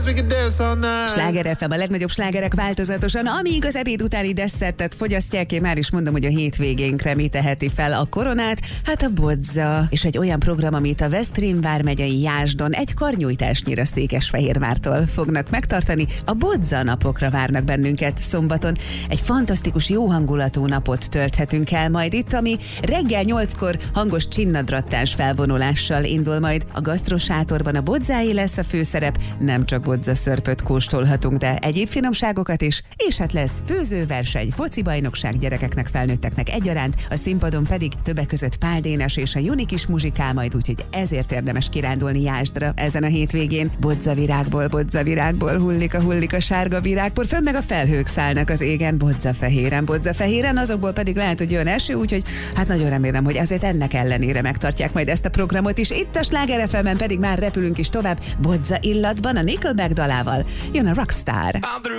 Sláger FM, a legnagyobb slágerek változatosan, amíg az ebéd utáni desszertet fogyasztják. Én már is mondom, hogy a hétvégénkre mi teheti fel a koronát? Hát a bodza. És egy olyan program, amit a Veszprém vármegyei Jásdon egy karnyújtásnyira Székesfehérvártól fognak megtartani. A bodza napokra várnak bennünket szombaton. Egy fantasztikus, jó hangulatú napot tölthetünk el majd itt, ami reggel 8-kor hangos csinnadrattáns felvonulással indul majd. A gasztrosátorban a bodzáé lesz a főszerep, nem csak bodzaszörpöt kóstolhatunk, de egyéb finomságokat is, és hát lesz főzőverseny, focibajnokság gyerekeknek, felnőtteknek egyaránt, a színpadon pedig többek között Pál Dénes és a Juni kis muzsikál majd, úgyhogy ezért érdemes kirándulni Jásdra ezen a hétvégén. Bodzavirágból hullik a sárga virágpor, fönn meg a felhők szállnak az égen, bodzafehéren, azokból pedig lehet, hogy jön eső, úgyhogy hát nagyon remélem, hogy azért ennek ellenére megtartják majd ezt a programot is. Itt a Sláger FM-en pedig már repülünk is tovább, bodza illatban, a Nickelback dalával jön a Rockstar.